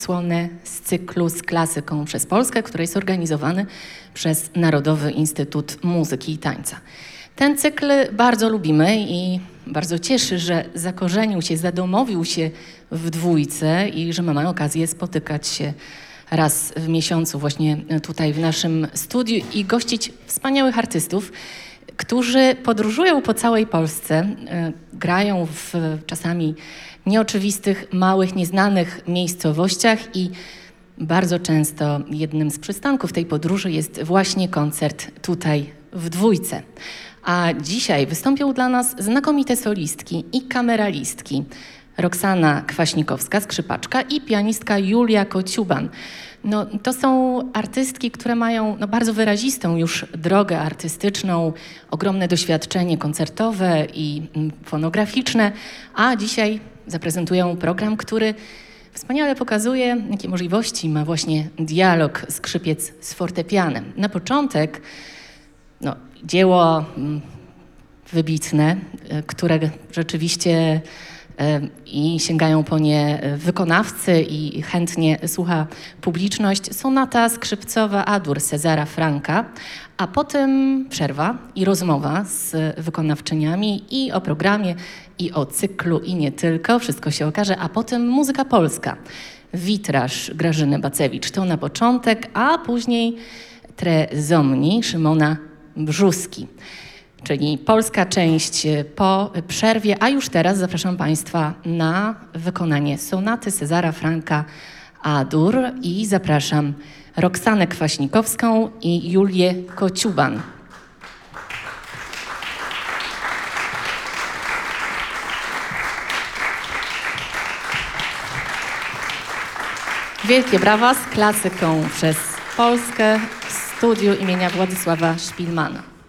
odsłonę z cyklu Z klasyką przez Polskę, który jest organizowany przez Narodowy Instytut Muzyki i Tańca. Ten cykl bardzo lubimy i bardzo cieszy, że zakorzenił się, zadomowił się w Dwójce i że mamy okazję spotykać się raz w miesiącu właśnie tutaj w naszym studiu i gościć wspaniałych artystów, którzy podróżują po całej Polsce, grają w czasami nieoczywistych, małych, nieznanych miejscowościach i bardzo często jednym z przystanków tej podróży jest właśnie koncert tutaj w Dwójce. A dzisiaj wystąpią dla nas znakomite solistki i kameralistki. Roxana Kwaśnikowska, skrzypaczka i pianistka Julia Kociuban. To są artystki, które mają bardzo wyrazistą już drogę artystyczną, ogromne doświadczenie koncertowe i fonograficzne, a dzisiaj zaprezentują program, który wspaniale pokazuje, jakie możliwości ma właśnie dialog skrzypiec z fortepianem. Na początek dzieło wybitne, które rzeczywiście i sięgają po nie wykonawcy i chętnie słucha publiczność. Sonata skrzypcowa A-dur Cezara Franka, a potem przerwa i rozmowa z wykonawczyniami i o programie, i o cyklu, i nie tylko. Wszystko się okaże, a potem muzyka polska. Witraż Grażyny Bacewicz to na początek, a później Tre Zomni Szymona Brzuski. Czyli polska część po przerwie, a już teraz zapraszam Państwa na wykonanie sonaty Cezara Franka A-dur i zapraszam Roxanę Kwaśnikowską i Julię Kociuban. Wielkie brawa z klasyką przez Polskę w studiu imienia Władysława Szpilmana.